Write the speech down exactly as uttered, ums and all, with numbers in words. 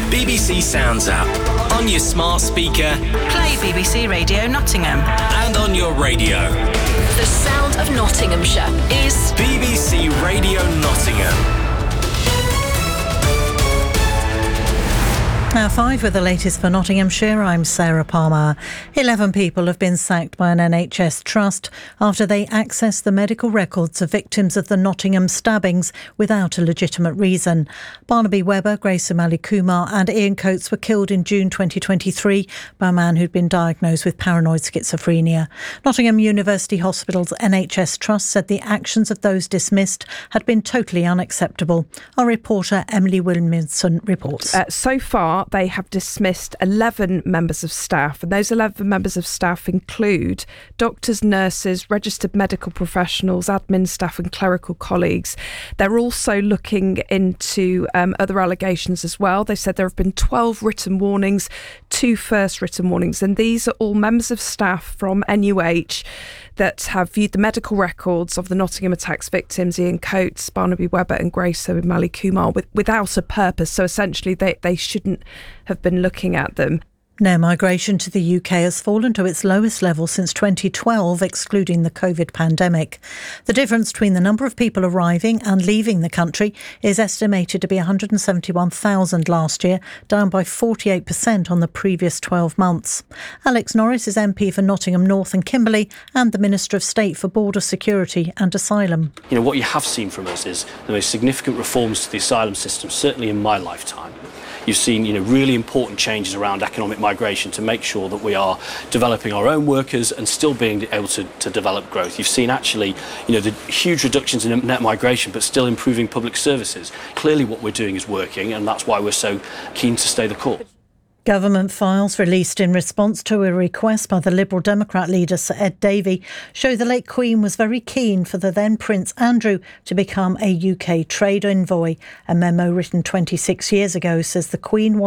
B B C Sounds app. On your smart speaker. Play B B C Radio Nottingham. And on your radio. The sound of Nottinghamshire is B B C Radio Nottingham. Now five with the latest for Nottinghamshire, I'm Sarah Palmer. Eleven people have been sacked by an N H S trust after they accessed the medical records of victims of the Nottingham stabbings without a legitimate reason. Barnaby Webber, Grace O'Malley Kumar and Ian Coates were killed in June twenty twenty-three by a man who'd been diagnosed with paranoid schizophrenia. Nottingham University Hospital's N H S trust said the actions of those dismissed had been totally unacceptable. Our reporter Emily Williamson reports. Uh, so far, they have dismissed eleven members of staff, and those eleven members of staff include doctors, nurses, registered medical professionals, admin staff and clerical colleagues. They're also looking into um, other allegations as well. They said there have been twelve written warnings, two first written warnings, and these are all members of staff from N U H that have viewed the medical records of the Nottingham attacks victims, Ian Coates, Barnaby Webber and Grace O'Malley Kumar, with, without a purpose. So essentially they, they shouldn't have been looking at them. No migration to the U K has fallen to its lowest level since twenty twelve, excluding the COVID pandemic. The difference between the number of people arriving and leaving the country is estimated to be one hundred seventy-one thousand last year, down by forty-eight percent on the previous twelve months. Alex Norris is M P for Nottingham North and Kimberley and the Minister of State for Border Security and Asylum. You know, what you have seen from us is the most significant reforms to the asylum system, certainly in my lifetime. You've seen, you know, really important changes around economic migration to make sure that we are developing our own workers and still being able to, to develop growth. You've seen actually, you know, the huge reductions in net migration, but still improving public services. Clearly what we're doing is working, and that's why we're so keen to stay the course. Government files released in response to a request by the Liberal Democrat leader Sir Ed Davey show the late Queen was very keen for the then Prince Andrew to become a U K trade envoy. A memo written twenty-six years ago says the Queen